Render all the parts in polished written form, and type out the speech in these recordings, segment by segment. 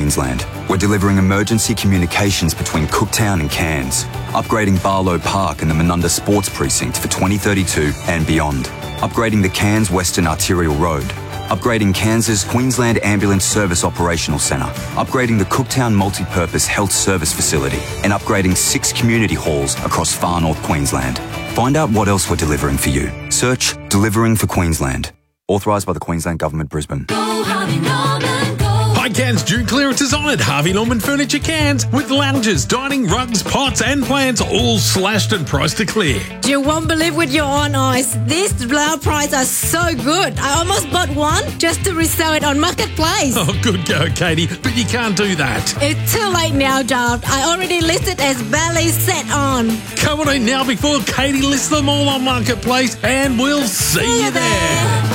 Queensland. We're delivering emergency communications between Cooktown and Cairns, upgrading Barlow Park and the Menunda Sports Precinct for 2032 and beyond, upgrading the Cairns Western Arterial Road, upgrading Cairns' Queensland Ambulance Service Operational Centre, upgrading the Cooktown Multipurpose Health Service Facility, and upgrading 6 community halls across far north Queensland. Find out what else we're delivering for you. Search Delivering for Queensland. Authorised by the Queensland Government, Brisbane. Go Harvey Norman, go. Hi Cairns, June clearance is on at Harvey Norman Furniture Cairns with lounges, dining, rugs, pots and plants all slashed and priced to clear. You won't believe with your own eyes. These low prices are so good. I almost bought one just to resell it on Marketplace. Oh, good go, Katie, but you can't do that. It's too late now, Dad. I already listed as belly set on. Come on in now before Katie lists them all on Marketplace and we'll see you there.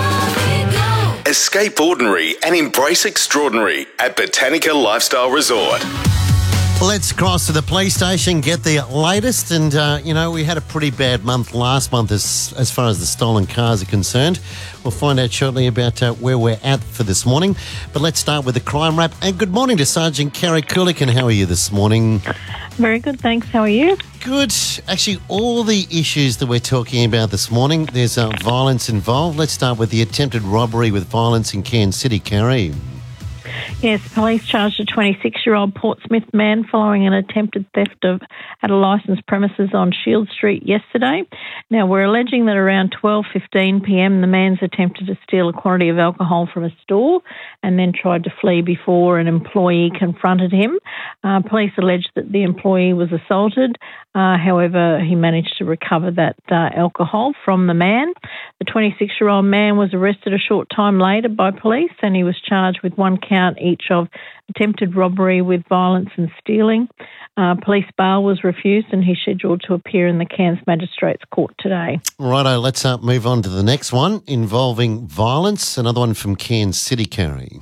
Escape ordinary and embrace extraordinary at Botanica Lifestyle Resort. Let's cross to the police station, get the latest. And, we had a pretty bad month last month as far as the stolen cars are concerned. We'll find out shortly about where we're at for this morning. But let's start with the crime wrap. And good morning to Sergeant Carrie Coolican. How are you this morning? Very good, thanks. How are you? Good. Actually, all the issues that we're talking about this morning, there's violence involved. Let's start with the attempted robbery with violence in Cairns City, Carrie. Yes, police charged a 26-year-old Portsmouth man following an attempted theft at a licensed premises on Shield Street yesterday. Now, we're alleging that around 12:15pm, the man's attempted to steal a quantity of alcohol from a store and then tried to flee before an employee confronted him. Police alleged that the employee was assaulted. However, he managed to recover that alcohol from the man. The 26-year-old man was arrested a short time later by police and he was charged with 1 count each of attempted robbery with violence and stealing. Police bail was refused and he's scheduled to appear in the Cairns Magistrates Court today. Righto, let's move on to the next one involving violence. Another one from Cairns City, Carrie.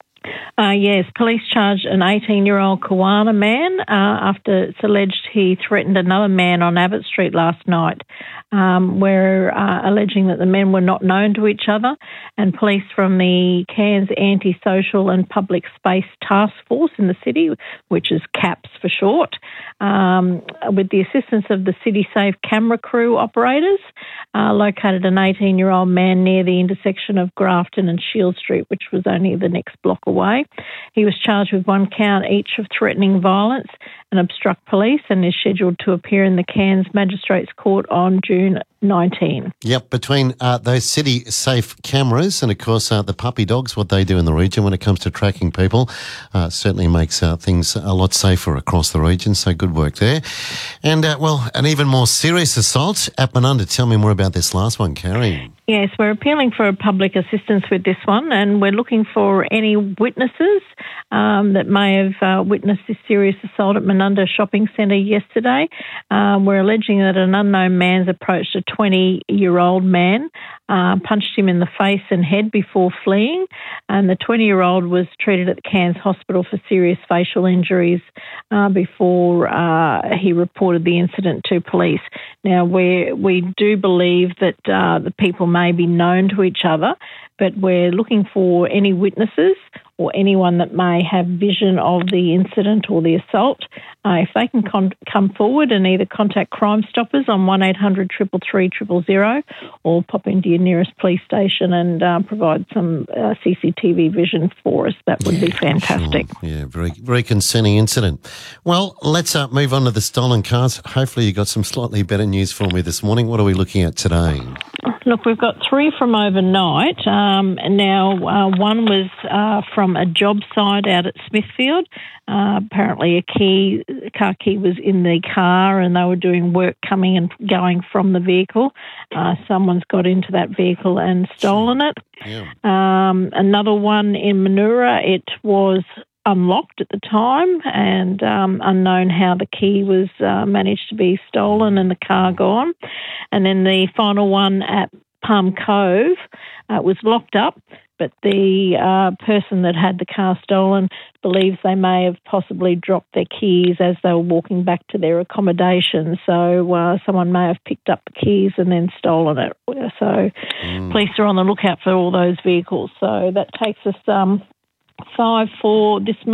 Yes, police charged an 18-year-old Kawana man after it's alleged he threatened another man on Abbott Street last night. We're alleging that the men were not known to each other, and police from the Cairns Antisocial and Public Space Task Force in the city, which is CAPS for short, with the assistance of the City Safe camera crew operators, located an 18-year-old man near the intersection of Grafton and Shield Street, which was only the next block away. He was charged with 1 count each of threatening violence and obstruct police and is scheduled to appear in the Cairns Magistrates Court on June 19. Yep, between those City Safe cameras and, of course, the puppy dogs, what they do in the region when it comes to tracking people, certainly makes things a lot safer across the region, so good work there. And, an even more serious assault at Menunda. Tell me more about this last one, Carrie. Yes, we're appealing for public assistance with this one and we're looking for any witnesses that may have witnessed this serious assault at Menunda Shopping Centre yesterday. We're alleging that an unknown man's approached a 20-year-old man, punched him in the face and head before fleeing, and the 20-year-old was treated at the Cairns Hospital for serious facial injuries before he reported the incident to police. Now, we do believe that the people may be known to each other, but we're looking for any witnesses or anyone that may have vision of the incident or the assault. If they can come forward and either contact Crime Stoppers on 1800 333 000 or pop into your nearest police station and provide some CCTV vision for us, that would be fantastic. Sure. Yeah, very, very concerning incident. Well, let's move on to the stolen cars. Hopefully you got some slightly better news for me this morning. What are we looking at today? Look, we've got 3 from overnight. One was from a job site out at Smithfield. Apparently a car key was in the car and they were doing work coming and going from the vehicle. Someone's got into that vehicle and stolen it. Yeah. Another one in Manura, it was unlocked at the time and unknown how the key was managed to be stolen and the car gone. And then the final one at Palm Cove was locked up, but the person that had the car stolen believes they may have possibly dropped their keys as they were walking back to their accommodation. So someone may have picked up the keys and then stolen it. So police are on the lookout for all those vehicles. So that takes us 5 for this